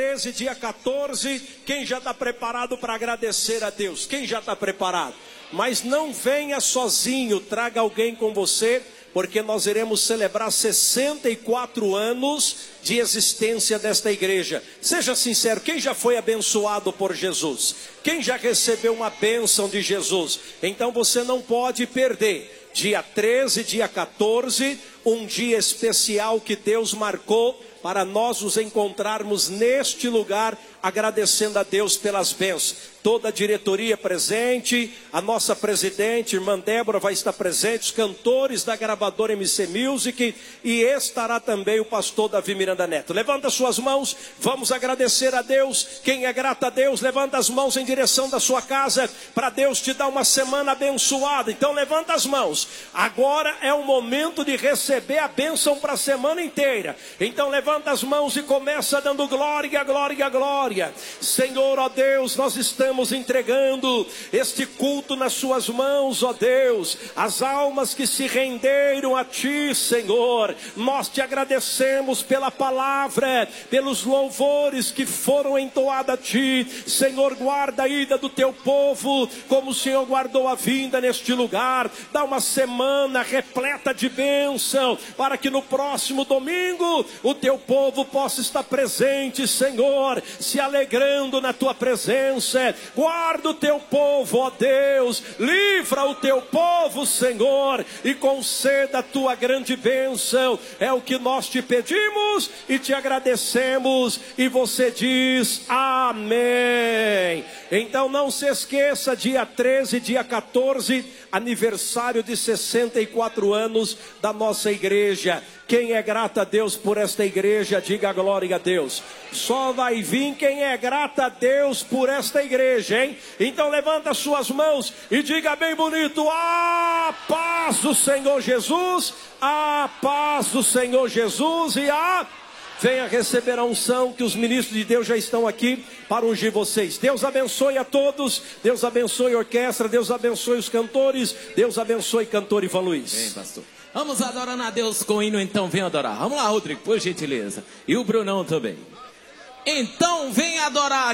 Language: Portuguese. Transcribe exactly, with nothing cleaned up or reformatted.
treze, dia quatorze, quem já está preparado para agradecer a Deus? Quem já está preparado? Mas não venha sozinho, traga alguém com você, porque nós iremos celebrar sessenta e quatro anos de existência desta igreja. Seja sincero, quem já foi abençoado por Jesus? Quem já recebeu uma bênção de Jesus? Então você não pode perder. Dia treze, dia quatorze, um dia especial que Deus marcou para nós nos encontrarmos neste lugar, agradecendo a Deus pelas bênçãos. Toda a diretoria presente, a nossa presidente, irmã Débora, vai estar presente, os cantores da gravadora M C Music, e estará também o pastor Davi Miranda Neto. Levanta suas mãos, vamos agradecer a Deus. Quem é grato a Deus, levanta as mãos em direção da sua casa, para Deus te dar uma semana abençoada. Então levanta as mãos, agora é o momento de receber a bênção para a semana inteira. Então levanta as mãos e começa dando glória, glória, glória. Senhor, ó Deus, nós estamos entregando este culto nas suas mãos, ó Deus, as almas que se renderam a ti, Senhor. Nós te agradecemos pela palavra, pelos louvores que foram entoados a ti. Senhor, guarda a ida do teu povo, como o Senhor guardou a vinda neste lugar. Dá uma semana repleta de bênção, para que no próximo domingo o teu povo possa estar presente, Senhor, se alegrando na tua presença. Guarda o teu povo, ó Deus, livra o teu povo, Senhor, e conceda a tua grande bênção. É o que nós te pedimos e te agradecemos, e você diz amém. Então não se esqueça, dia treze, dia quatorze, aniversário de sessenta e quatro anos da nossa igreja. Quem é grato a Deus por esta igreja, diga glória a Deus. Só vai vir quem é grato a Deus por esta igreja, hein? Então levanta suas mãos e diga bem bonito: a paz do Senhor Jesus, a paz do Senhor Jesus, e a... Venha receber a unção, que os ministros de Deus já estão aqui para ungir vocês. Deus abençoe a todos, Deus abençoe a orquestra, Deus abençoe os cantores, Deus abençoe cantor Ivan Luiz. Bem, pastor. Vamos adorar a Deus com o hino, então vem adorar. Vamos lá, Rodrigo, por gentileza. E o Brunão também. Então vem adorar.